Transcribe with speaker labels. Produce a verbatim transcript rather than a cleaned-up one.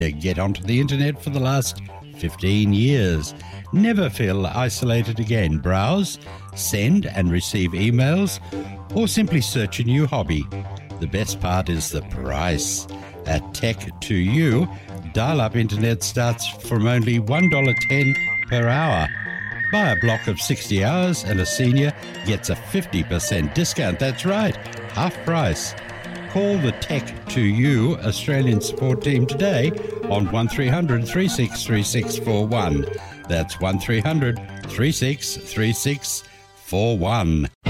Speaker 1: Get onto the internet for the last fifteen years. Never feel isolated again. Browse, send and receive emails, or simply search a new hobby. The best part is the price. At Tech to You, dial-up internet starts from only one dollar ten per hour. Buy a block of sixty hours and a senior gets a fifty percent discount. That's right, half price. Call the Tech to You Australian support team today on one three hundred, three six three six four one. That's one three hundred, three six three six four one.